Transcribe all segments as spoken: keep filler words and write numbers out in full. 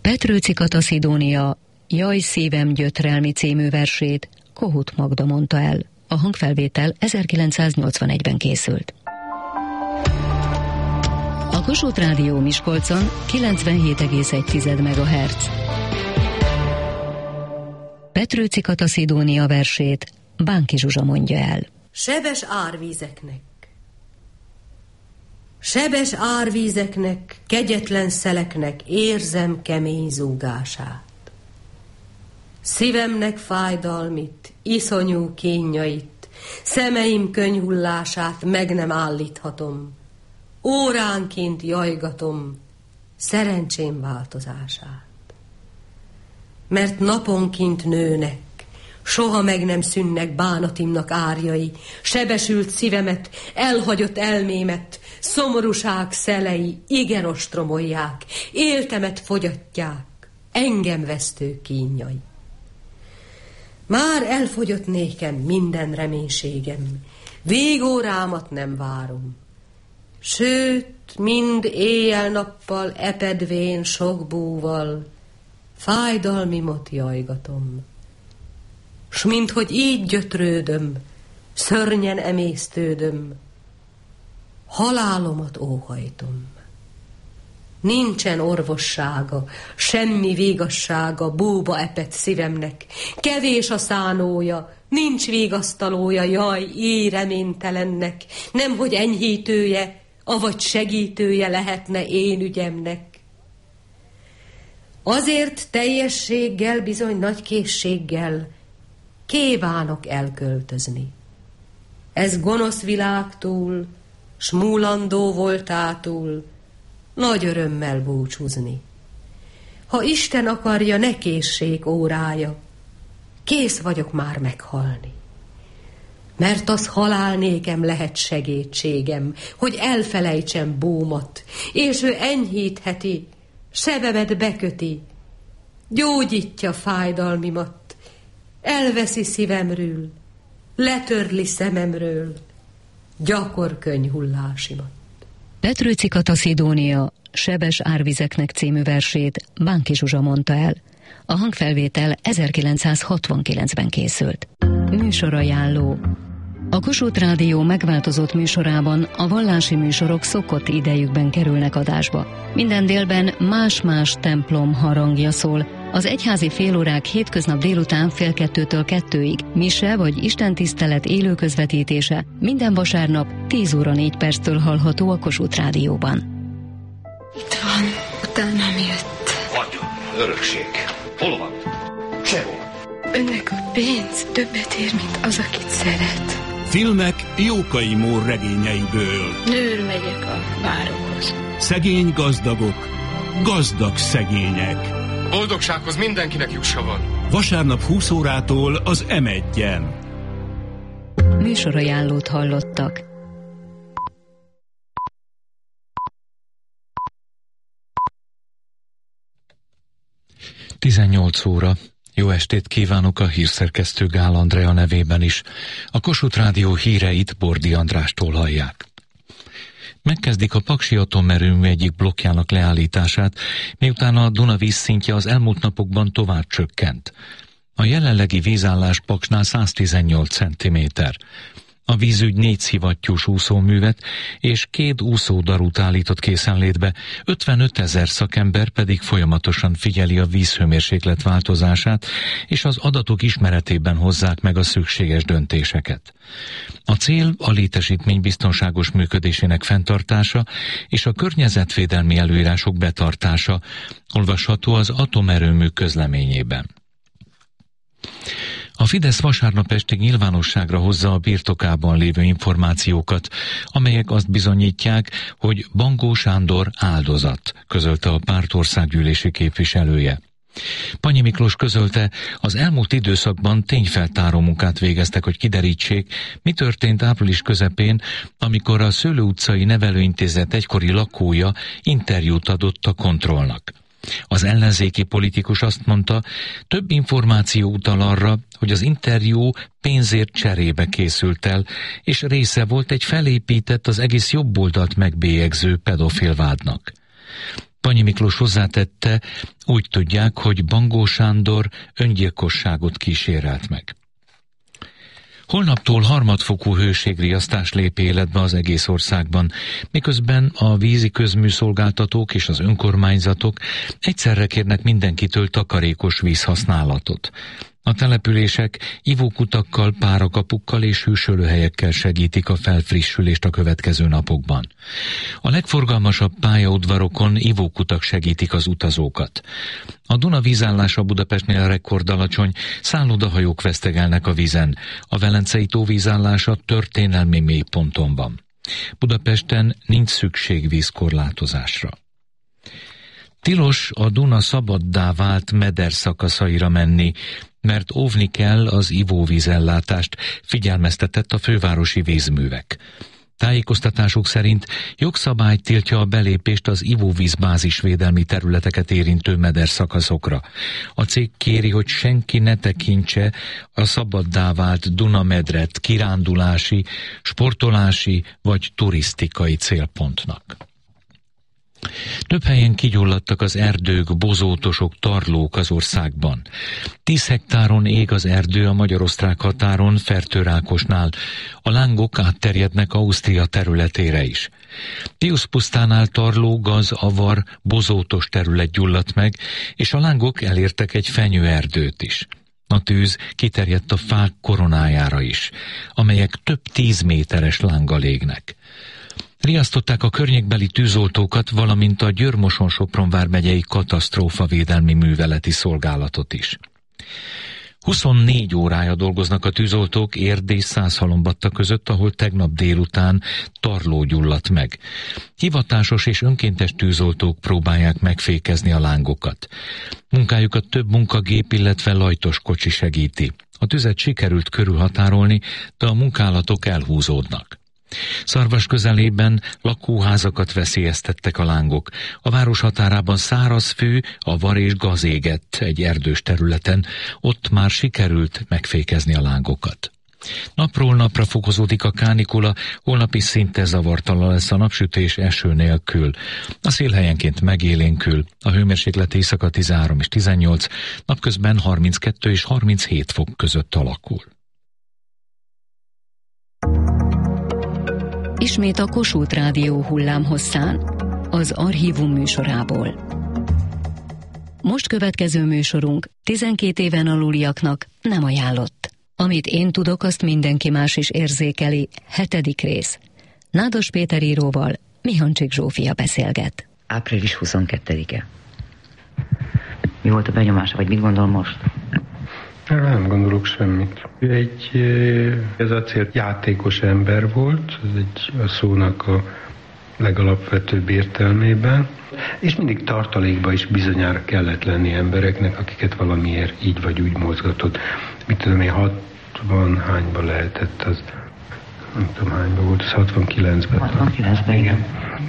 Petrőci Kata Szidónia Jaj szívem gyötrelmi című versét Kohut Magda mondta el. A hangfelvétel ezerkilencszáznyolcvanegyben készült. A Kossuth Rádió Miskolcon kilencvenhét egész egy megahertz. Petrőci Kata Szidónia versét Bánki Zsuzsa mondja el. Sebes árvízeknek, sebes árvízeknek, kegyetlen szeleknek érzem kemény zúgását. Szívemnek fájdalmit, iszonyú kínjait, szemeim könyhullását meg nem állíthatom. Óránként jajgatom szerencsém változását. Mert naponként nőnek, soha meg nem szűnnek bánatimnak árjai, sebesült szívemet, elhagyott elmémet, szomorúság szelei igen ostromolják, éltemet fogyatják, engem vesztő kínjai. Már elfogyott nékem minden reménységem, végórámat nem várom. Sőt, mind éjjel-nappal epedvén sok búval, fájdalmimot jajgatom. S minthogy így gyötrődöm, szörnyen emésztődöm, halálomat óhajtom. Nincsen orvossága, semmi végassága búba epett szívemnek, kevés a szánója, nincs vigasztalója, jaj, így reménytelennek, nemhogy enyhítője, avagy segítője lehetne én ügyemnek. Azért teljességgel, bizony nagy készséggel kívánok elköltözni. Ez gonosz világtól, s múlandó voltától nagy örömmel búcsúzni. Ha Isten akarja, ne készség órája, kész vagyok már meghalni. Mert az halál nékem lehet segítségem, hogy elfelejtsem búmat, és ő enyhítheti, sebemet beköti, gyógyítja fájdalmimat, elveszi szívemről, letörli szememről gyakor könyhullásimat. Petrőci Kata Szidónia Sebes árvizeknek című versét Bánki Zsuzsa mondta el. A hangfelvétel ezerkilencszázhatvankilencben készült. Műsorajánló. A Kossuth Rádió megváltozott műsorában a vallási műsorok szokott idejükben kerülnek adásba. Minden délben más-más templom harangja szól. Az egyházi félórák hétköznap délután fél kettőtől kettőig, mise vagy istentisztelet élő közvetítése minden vasárnap tíz óra négy perctől hallható a Kossuth Rádióban. Itt van, utánam jött. Adjon, örökség. Hol van? Sehol. Önnek a pénz többet ér, mint az, akit szeret. Filmek Jókai Mór regényeiből. Nőr megyek a várokhoz. Szegény gazdagok, gazdag szegények. Boldogsághoz mindenkinek jussa van. Vasárnap húsz órától az em egyen. Műsorajánlót hallottak. tizennyolc óra. Jó estét kívánok a hírszerkesztő Gál Andrea nevében is. A Kossuth Rádió híreit Bordi Andrástól hallják. Megkezdik a Paksi atomerőmű egyik blokkjának leállítását, miután a Duna vízszintje az elmúlt napokban tovább csökkent. A jelenlegi vízállás Paksnál száz tizennyolc centiméter. A vízügy négy szivattyús úszóművet és két úszódarút állított készenlétbe, ötvenöt ezer szakember pedig folyamatosan figyeli a vízhőmérséklet változását, és az adatok ismeretében hozzák meg a szükséges döntéseket. A cél a létesítmény biztonságos működésének fenntartása és a környezetvédelmi előírások betartása, olvasható az atomerőmű közleményében. A Fidesz vasárnap estig nyilvánosságra hozza a birtokában lévő információkat, amelyek azt bizonyítják, hogy Bangó Sándor áldozat, közölte a párt országgyűlési képviselője. Pannyi Miklós közölte, az elmúlt időszakban tényfeltáró munkát végeztek, hogy kiderítsék, mi történt április közepén, amikor a Szőlő utcai nevelőintézet egykori lakója interjút adott a Kontrollnak. Az ellenzéki politikus azt mondta, több információ utal arra, hogy az interjú pénzért cserébe készült el, és része volt egy felépített, az egész jobboldalt megbélyegző pedofil vádnak. Panyi Miklós hozzátette, úgy tudják, hogy Bangó Sándor öngyilkosságot kísérelt meg. Holnaptól harmadfokú hőségriasztás lép életbe az egész országban, miközben a vízi közműszolgáltatók és az önkormányzatok egyszerre kérnek mindenkitől takarékos vízhasználatot. A települések ivókutakkal, párakapukkal és hűsölőhelyekkel segítik a felfrissülést a következő napokban. A legforgalmasabb pályaudvarokon ivókutak segítik az utazókat. A Duna vízállása Budapestnél rekordalacsony, szállodahajók vesztegelnek a vízen. A Velencei tó vízállása történelmi mélyponton van. Budapesten nincs szükség vízkorlátozásra. Tilos a Duna szabaddá vált meder szakaszaira menni, mert óvni kell az ivóvízellátást, figyelmeztetett a fővárosi vízművek. Tájékoztatások szerint jogszabály tiltja a belépést az ivóvízbázisvédelmi területeket érintő mederszakaszokra. A cég kéri, hogy senki ne tekintse a szabaddá vált Duna-medret kirándulási, sportolási vagy turisztikai célpontnak. Több helyen kigyulladtak az erdők, bozótosok, tarlók az országban. Tíz hektáron ég az erdő a magyar-osztrák határon, Fertőrákosnál. A lángok átterjednek Ausztria területére is. Piuszpusztánál tarló, gaz, avar, bozótos terület gyulladt meg, és a lángok elértek egy fenyőerdőt is. A tűz kiterjedt a fák koronájára is, amelyek több tíz méteres lánggal égnek. Riasztották a környékbeli tűzoltókat, valamint a Győr-Moson-Sopron vármegyei katasztrófavédelmi műveleti szolgálatot is. huszonnégy órája dolgoznak a tűzoltók Érd és Százhalombatta között, ahol tegnap délután tarló gyulladt meg. Hivatásos és önkéntes tűzoltók próbálják megfékezni a lángokat. Munkájukat több munkagép, illetve lajtos kocsi segíti. A tüzet sikerült körülhatárolni, de a munkálatok elhúzódnak. Szarvas közelében lakóházakat veszélyeztettek a lángok. A város határában száraz fű, avar és gaz égett egy erdős területen, ott már sikerült megfékezni a lángokat. Napról napra fokozódik a kánikula, holnap is szinte zavartalan lesz a napsütés eső nélkül. A szél helyenként megélénkül, a hőmérséklet éjszaka tizenhárom és tizennyolc, napközben harminckettő és harminchét fok között alakul. Ismét a Kossuth Rádió hullámhosszán, az Archívum műsorából. Most következő műsorunk tizenkét éven aluliaknak nem ajánlott. Amit én tudok, azt mindenki más is érzékeli. Hetedik rész. Nádas Péter íróval Mihancsik Zsófia beszélget. április huszonkettedike. Mi volt a benyomása, vagy mit gondol most? Nem gondolok semmit. Egy ez a cél játékos ember volt, ez egy a szónak a legalapvetőbb értelmében, és mindig tartalékba is bizonyára kellett lenni embereknek, akiket valamiért így vagy úgy mozgatott. Mit tudom én, hatvan hányban lehetett az, nem tudom hányban volt, az hatvankilencben. hatvankilencben, igen.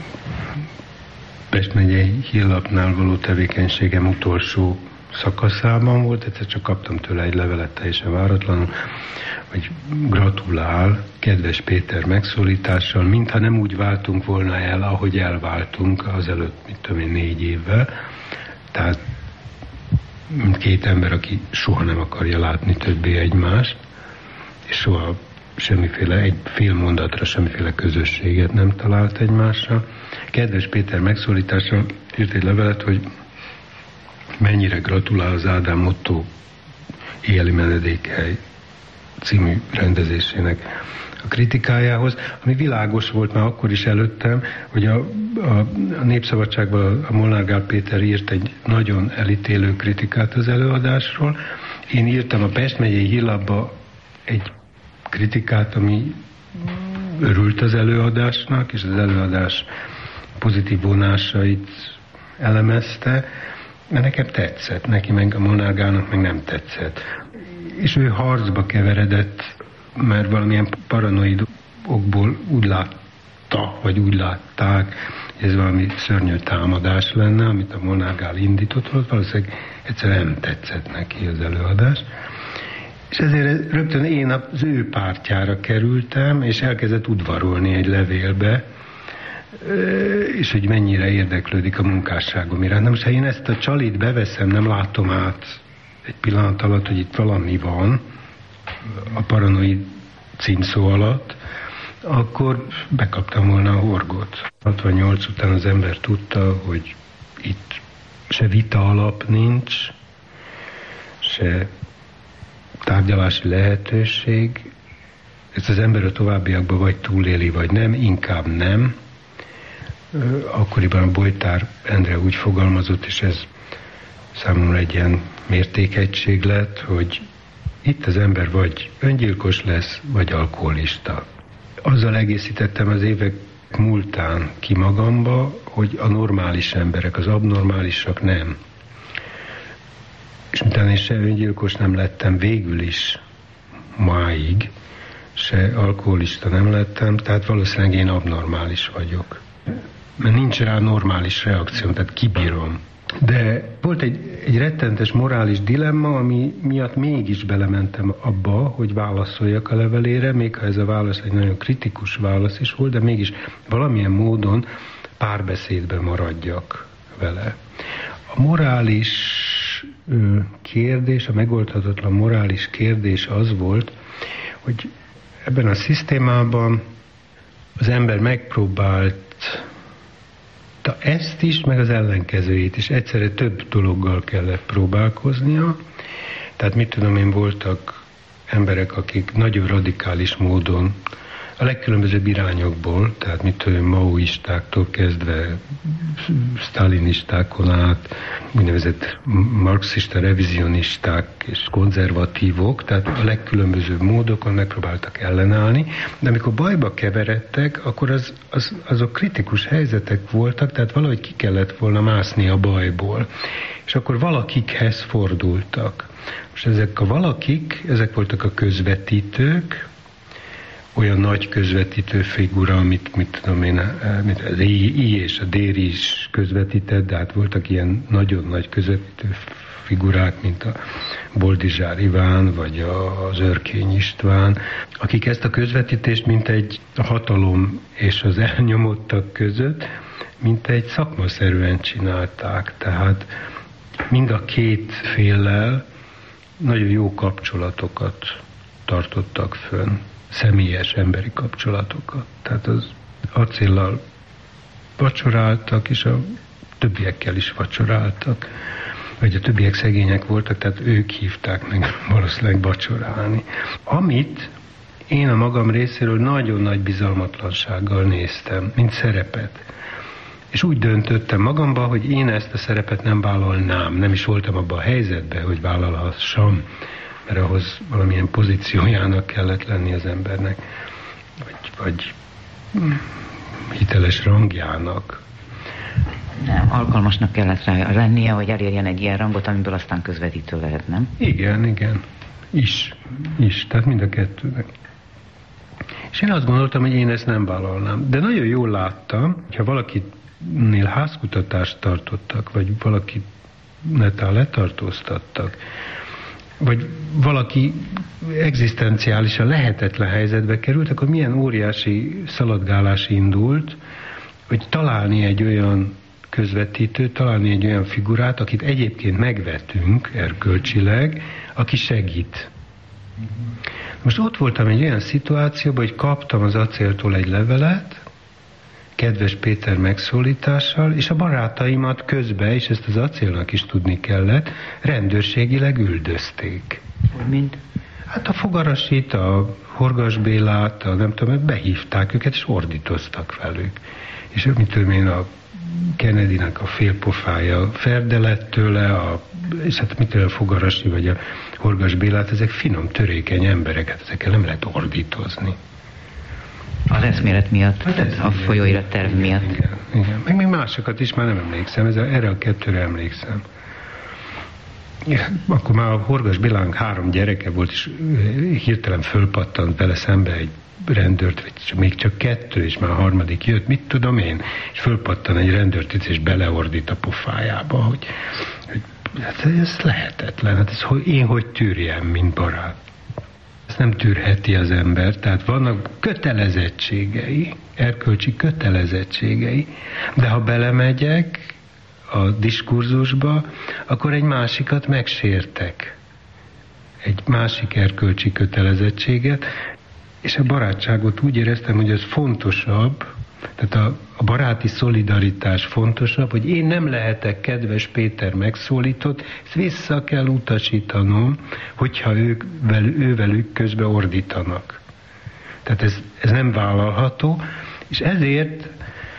Pest megyei hírlapnál való tevékenységem utolsó szakaszában volt, egyszer csak kaptam tőle egy levelet teljesen váratlanul, hogy gratulál kedves Péter megszólítással, mintha nem úgy váltunk volna el, ahogy elváltunk azelőtt, mit tudom én, négy évvel. Tehát mint két ember, aki soha nem akarja látni többé egymást, és soha semmiféle, egy fél mondatra semmiféle közösséget nem talált egymásra. Kedves Péter megszólítással írt egy levelet, hogy mennyire gratulál az Ádám Otto Éjjeli menedékhely című rendezésének a kritikájához, ami világos volt már akkor is előttem, hogy a, a, a Népszabadságban a Molnár Gál Péter írt egy nagyon elítélő kritikát az előadásról. Én írtam a Pest megyei hírlapba egy kritikát, ami örült az előadásnak, és az előadás pozitív vonásait elemezte, mert nekem tetszett, neki meg a Molnár Gálnak meg nem tetszett. És ő harcba keveredett, mert valamilyen paranoid okból úgy látta, vagy úgy látták, hogy ez valami szörnyű támadás lenne, amit a Molnár Gál indított volt, valószínűleg egyszerűen nem tetszett neki az előadás. És ezért rögtön én az ő pártjára kerültem, és elkezdett udvarolni egy levélbe, és hogy mennyire érdeklődik a munkásságom iránt. Na most, ha én ezt a csalit beveszem, nem látom át egy pillanat alatt, hogy itt valami van a paranoid címszó alatt, akkor bekaptam volna a horgot. hatvannyolc után az ember tudta, hogy itt se vita alap nincs, se tárgyalási lehetőség. Ezt az ember a továbbiakban vagy túléli, vagy nem, inkább nem. Akkoriban a Bojtár Endre úgy fogalmazott, és ez számomra egy ilyen mértékegység lett, hogy itt az ember vagy öngyilkos lesz, vagy alkoholista. Azzal egészítettem az évek múltán ki magamba, hogy a normális emberek, az abnormálisak nem. És utána én se öngyilkos nem lettem végül is máig, se alkoholista nem lettem, tehát valószínűleg én abnormális vagyok. Mert nincs rá normális reakcióm, tehát kibírom. De volt egy, egy rettentes morális dilemma, ami miatt mégis belementem abba, hogy válaszoljak a levelére, még ha ez a válasz egy nagyon kritikus válasz is volt, de mégis valamilyen módon párbeszédben maradjak vele. A morális ö, kérdés, a megoldhatatlan morális kérdés az volt, hogy ebben a szisztémában az ember megpróbált ezt is, meg az ellenkezőjét is. Egyszerre több dologgal kellett próbálkoznia. Tehát mit tudom én, voltak emberek, akik nagyon radikális módon a legkülönbözőbb irányokból, tehát mit tudom, maoistáktól kezdve sztálinistákon át, úgynevezett marxista revizionisták és konzervatívok, tehát a legkülönbözőbb módokon megpróbáltak ellenállni, de amikor bajba keveredtek, akkor az, az, azok kritikus helyzetek voltak, tehát valahogy ki kellett volna mászni a bajból. És akkor valakikhez fordultak. Most ezek a valakik, ezek voltak a közvetítők, olyan nagy közvetítő figura, amit, mit tudom én, mint az I és a Déri is közvetített, de hát voltak ilyen nagyon nagy közvetítő figurák, mint a Boldizsár Iván, vagy az Örkény István, akik ezt a közvetítést, mint egy hatalom és az elnyomottak között, mint egy szakmaszerűen csinálták. Tehát mind a két féllel nagyon jó kapcsolatokat tartottak fönn. Személyes emberi kapcsolatokat. Tehát az acéllal vacsoráltak, és a többiekkel is vacsoráltak. Vagy a többiek szegények voltak, tehát ők hívták meg valószínűleg vacsorálni. Amit én a magam részéről nagyon nagy bizalmatlansággal néztem, mint szerepet. És úgy döntöttem magamba, hogy én ezt a szerepet nem vállalnám. Nem is voltam abban a helyzetben, hogy vállalhassam, mert ahhoz valamilyen pozíciójának kellett lenni az embernek, vagy, vagy hiteles rangjának. Nem, alkalmasnak kellett rá lennie, hogy elérjen egy ilyen rangot, amiből aztán közvetítő lehet, nem? Igen, igen. Is. Is. Tehát mind a kettőnek. És én azt gondoltam, hogy én ezt nem vállalnám. De nagyon jól láttam, hogyha valakinél házkutatást tartottak, vagy valakit netán letartóztattak, vagy valaki egzisztenciálisan lehetetlen helyzetbe került, akkor milyen óriási szaladgálás indult, hogy találni egy olyan közvetítőt, találni egy olyan figurát, akit egyébként megvetünk erkölcsileg, aki segít. Most ott voltam egy olyan szituációban, hogy kaptam az acéltól egy levelet, kedves Péter megszólítással, és a barátaimat közben, és ezt az acélnak is tudni kellett, rendőrségileg üldözték. Mint? Hát a Fogarasit, a Horgas Bélát, a nem tudom, behívták őket, és ordítoztak velük. És mit tudom én, a Kennedynek a félpofája ferde lett tőle, a, és hát mit tudom, a Fogarasi vagy a Horgas Bélát, ezek finom, törékeny emberek, hát ezekkel nem lehet ordítozni. Az eszmélet miatt, hát a folyóirat terv miatt. Igen, igen. Meg még másokat is már nem emlékszem, ez a, erre a kettőre emlékszem. Ja, akkor már a Horgas Bélánk három gyereke volt, és hirtelen fölpattant vele szembe egy rendőrt, vagy még csak kettő, és már a harmadik jött, mit tudom én, és fölpattan egy rendőrt, és beleordít a pofájába, hogy, hogy hát ez lehetetlen, hát ez, hogy én hogy tűrjem, mint barát. Ezt nem tűrheti az ember, tehát vannak kötelezettségei, erkölcsi kötelezettségei. De ha belemegyek a diskurzusba, akkor egy másikat megsértek. Egy másik erkölcsi kötelezettséget, és a barátságot úgy éreztem, hogy ez fontosabb, tehát a, a baráti szolidaritás fontosabb, hogy én nem lehetek kedves Péter megszólított, ezt vissza kell utasítanom, hogyha ők, vel, ővelük közbe ordítanak. Tehát ez, ez nem vállalható, és ezért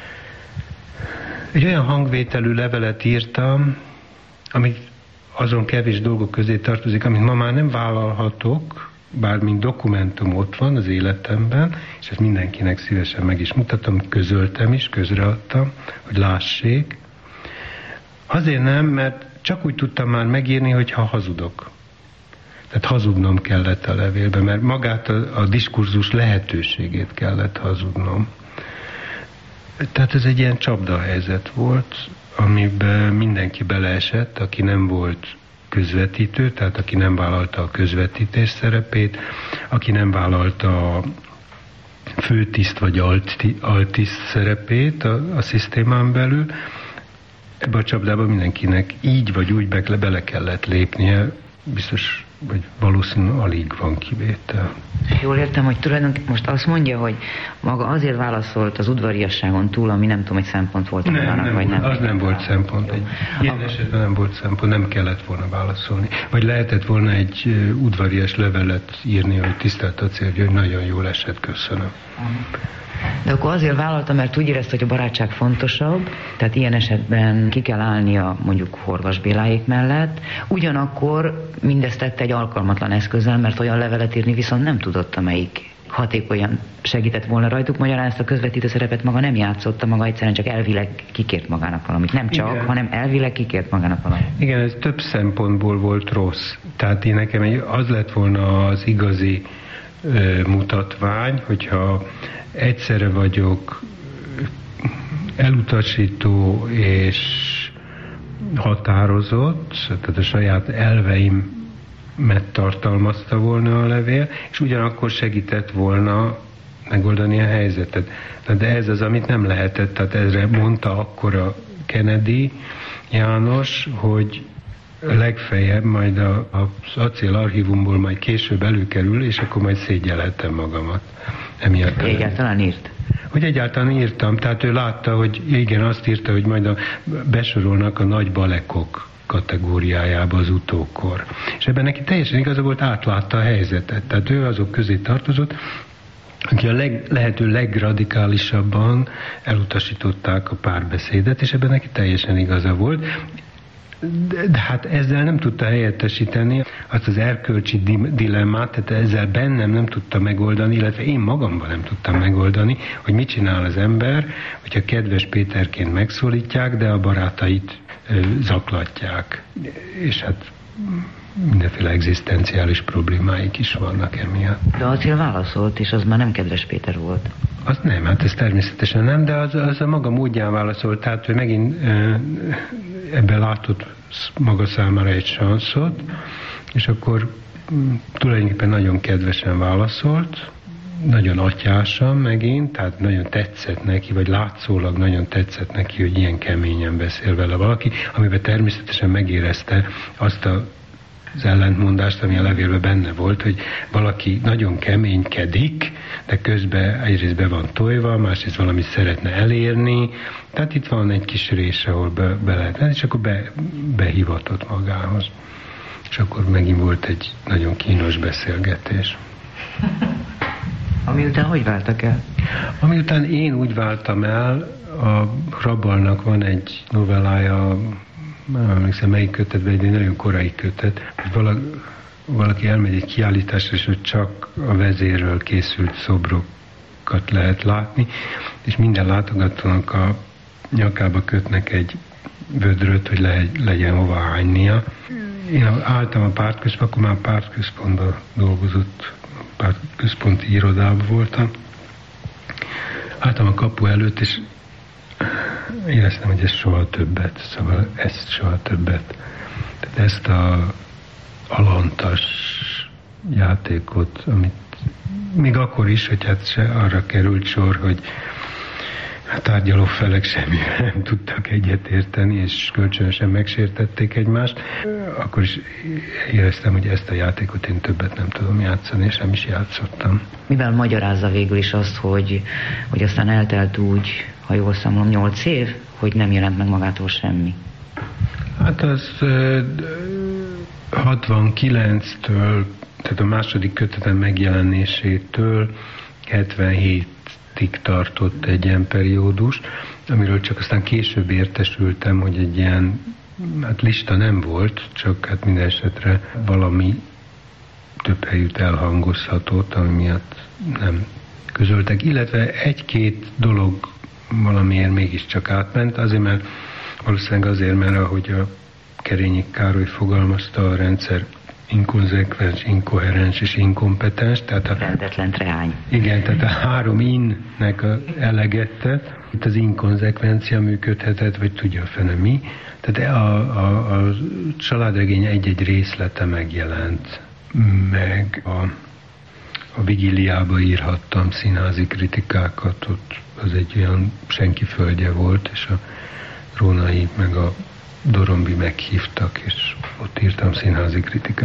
egy olyan hangvételű levelet írtam, amit azon kevés dolgok közé tartozik, amit ma már nem vállalhatok, bár mint dokumentum ott van az életemben, és ezt mindenkinek szívesen meg is mutatom, közöltem is, közreadtam, hogy lássék. Azért nem, mert csak úgy tudtam már megírni, hogyha hazudok. Tehát hazudnom kellett a levélbe, mert magát a, a diskurzus lehetőségét kellett hazudnom. Tehát ez egy ilyen csapdahelyzet volt, amiben mindenki beleesett, aki nem volt közvetítő, tehát aki nem vállalta a közvetítés szerepét, aki nem vállalta a főtiszt vagy alti, altiszt szerepét a, a szisztémán belül. Ebbe a csapdába mindenkinek így vagy úgy be, bele kellett lépnie, biztos, vagy valószínűleg alig van kivétel. Jól értem, hogy tulajdonképpen most azt mondja, hogy maga azért válaszolt az udvariasságon túl, ami nem tudom, hogy szempont volt. Nem, annak, nem, vagy nem. Az nem volt szempont. Egy ilyen esetben nem volt szempont, nem kellett volna válaszolni. Vagy lehetett volna egy uh, udvarias levelet írni, hogy tisztelt Acélgyörgy, hogy nagyon jól esett, köszönöm. De akkor azért vállalta, mert úgy érezte, hogy a barátság fontosabb, tehát ilyen esetben ki kell állnia mondjuk Horgas Béláék mellett, ugyanakkor mindezt tette egy alkalmatlan eszközzel, mert olyan levelet írni viszont nem tudott, amelyik hatékonyan segített volna rajtuk. Magyarán ezt a közvetítő szerepet maga nem játszotta, maga egyszerűen csak elvileg kikért magának valamit. Nem csak, igen, hanem elvileg kikért magának valamit. Igen, ez több szempontból volt rossz. Tehát én nekem egy, az lett volna az igazi ö, mutatvány, hogyha egyszerre vagyok elutasító és határozott, tehát a saját elveimet tartalmazta volna a levél, és ugyanakkor segített volna megoldani a helyzetet. De ez az, amit nem lehetett, tehát ezre mondta akkor a Kennedy János, hogy legfeljebb majd a, az acél archívumból majd később előkerül, és akkor majd szégyelhetem magamat. Emiatt egyáltalán írt? Hogy egyáltalán írtam, tehát ő látta, hogy igen, azt írta, hogy majd a, besorolnak a nagy balekok kategóriájába az utókor. És ebben neki teljesen igaza volt, átlátta a helyzetet. Tehát ő azok közé tartozott, aki a leg, lehető legradikálisabban elutasították a párbeszédet, és ebben neki teljesen igaza volt. De, de hát ezzel nem tudta helyettesíteni azt az erkölcsi dilemmát, tehát ezzel bennem nem tudta megoldani, illetve én magamban nem tudtam megoldani, hogy mit csinál az ember, hogyha kedves Péterként megszólítják, de a barátait ö, zaklatják. És hát mindenféle egzisztenciális problémáik is vannak emiatt. De azért válaszolt, és az már nem kedves Péter volt. Az nem, hát ez természetesen nem, de az, az a maga módján válaszolt, tehát ő megint ö, ebben látott maga számára egy sanszot, és akkor tulajdonképpen nagyon kedvesen válaszolt, nagyon atyásan megint, tehát nagyon tetszett neki, vagy látszólag nagyon tetszett neki, hogy ilyen keményen beszél vele valaki, amiben természetesen megérezte azt a az ellentmondást, ami a levélben benne volt, hogy valaki nagyon keménykedik, de közben egyrészt be van tojva, másrészt valamit szeretne elérni, tehát itt van egy kis rés, ahol be, be lehet, és akkor be, behivatott magához. És akkor megint volt egy nagyon kínos beszélgetés. Ami után hogy váltak el? Ami után én úgy váltam el, a Rabalnak van egy novellája, nem emlékszem, melyik kötetben, egy nagyon korai kötet, hogy valaki, valaki elmegy egy kiállításra, és hogy csak a vezérről készült szobrokat lehet látni, és minden látogatónak a nyakába kötnek egy vödröt, hogy le, legyen hova hánynia. Én álltam a pártközpontban, akkor már pártközpontban dolgozott, pártközponti irodában voltam. Álltam a kapu előtt, és éreztem, hogy ez soha többet, szóval ezt soha többet. Tehát ezt a alantas játékot, amit még akkor is, hogy hát se arra került sor, hogy A tárgyaló felek semmivel nem tudtak egyetérteni, és kölcsönösen megsértették egymást. Akkor is éreztem, hogy ezt a játékot én többet nem tudom játszani, és nem is játszottam. Mivel magyarázza végül is azt, hogy, hogy aztán eltelt úgy, ha jól számolom, nyolc év, hogy nem jelent meg magától semmi? Hát az hatvankilenctől, tehát a második kötetem megjelenésétől hetvenhétig tartott egy ilyen periódus, amiről csak aztán később értesültem, hogy egy ilyen, hát lista nem volt, csak hát minden esetre valami több helyütt elhangozhatott, ami miatt nem közöltek, illetve egy-két dolog valamiért mégiscsak átment, azért mert valószínűleg azért, mert ahogy a Kerényi Károly fogalmazta, a rendszer inkonzekvens, inkoherens és inkompetens, tehát a rendetlen treány. Igen, tehát a három innek a elegette, itt az inkonzekvencia működhetett, vagy tudja a fene mi. Tehát a, a, a családregény egy-egy részlete megjelent, meg a, a Vigíliába írhattam színházi kritikákat, ott az egy olyan senki földje volt, és a Rónai meg a Dorombi meghívtak, és ott írtam színházi kritikát.